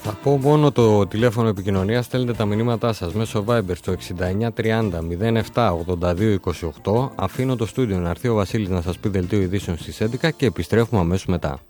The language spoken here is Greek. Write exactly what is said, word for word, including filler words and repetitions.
Θα πω μόνο το τηλέφωνο επικοινωνίας, στέλνετε τα μηνύματά σας μέσω Viber στο εξήντα εννιά τριάντα μηδέν επτά ογδόντα δύο είκοσι οκτώ. Αφήνω το στούντιο να έρθει ο Βασίλης να σας πει δελτίο ειδήσεων στις έντεκα και επιστρέφουμε αμέσως μετά.